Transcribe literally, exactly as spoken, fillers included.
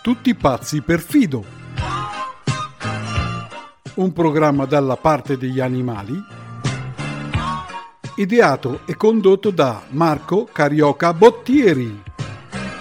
Tutti pazzi per Fido. Un programma dalla parte degli animali, ideato e condotto da Marco Carioca Bottieri.